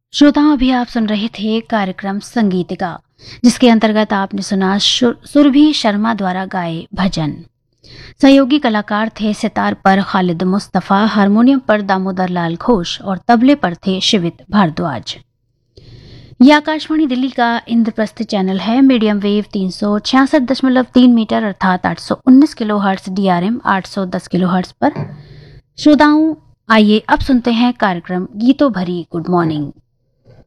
श्रोताओं, अभी आप सुन रहे थे कार्यक्रम संगीतिका, जिसके अंतर्गत आपने सुना सुरभि शर्मा द्वारा गाए भजन। सहयोगी कलाकार थे सितार पर खालिद मुस्तफा, हारमोनियम पर दामोदर लाल घोष और तबले पर थे शिवित भारद्वाज। यह आकाशवाणी दिल्ली का इंद्रप्रस्थ चैनल है। मीडियम वेव 366.3 मीटर अर्थात 819 किलोहर्ट्ज, DRM 810 किलोहर्ट्ज पर। श्रोताओं, आइए अब सुनते हैं कार्यक्रम गीतों भरी गुड मॉर्निंग।